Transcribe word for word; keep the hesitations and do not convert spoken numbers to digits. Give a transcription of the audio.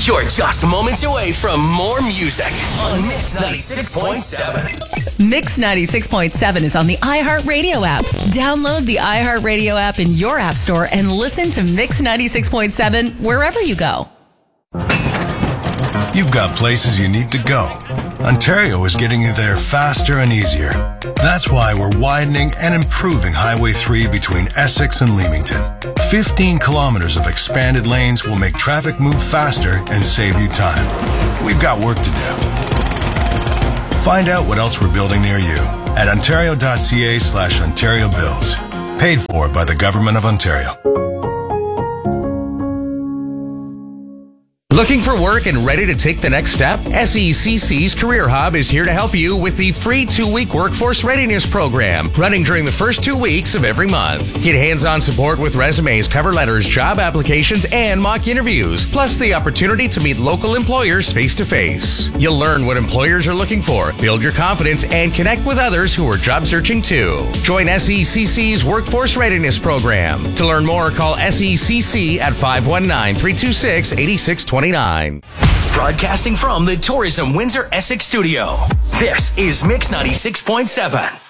You're just moments away from more music on Mix ninety-six point seven. Mix ninety-six point seven is on the iHeartRadio app. Download the iHeartRadio app in your app store and listen to Mix ninety-six point seven wherever you go. You've got places you need to go. Ontario is getting you there faster and easier. That's why we're widening and improving Highway three between Essex and Leamington. fifteen kilometers of expanded lanes will make traffic move faster and save you time. We've got work to do. Find out what else we're building near you at ontario.ca slash Ontario Builds. Paid for by the Government of Ontario. Looking for work and ready to take the next step? S E C C's Career Hub is here to help you with the free two-week workforce readiness program running during the first two weeks of every month. Get hands-on support with resumes, cover letters, job applications, and mock interviews, plus the opportunity to meet local employers face-to-face. You'll learn what employers are looking for, build your confidence, and connect with others who are job searching too. Join S E C C's Workforce Readiness Program. To learn more, call S E C C at five one nine, three two six, eight six two nine. Broadcasting from the Tourism Windsor Essex studio. This is Mix ninety-six point seven.